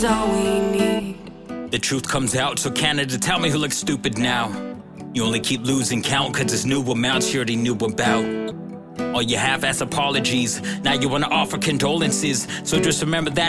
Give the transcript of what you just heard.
all we need. The truth comes out, so Canada, tell me who looks stupid now. You only keep losing count, cause there's new amounts you already knew about. All you half-ass apologies, now you wanna offer condolences. So just remember that